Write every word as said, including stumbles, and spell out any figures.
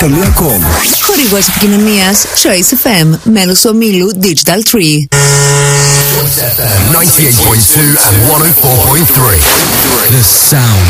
τελεία com. Χορηγός επικοινωνίας Choice εφ εμ, μέλος ομίλου Digital Tree. ninety-eight point two and one oh four point three. The sound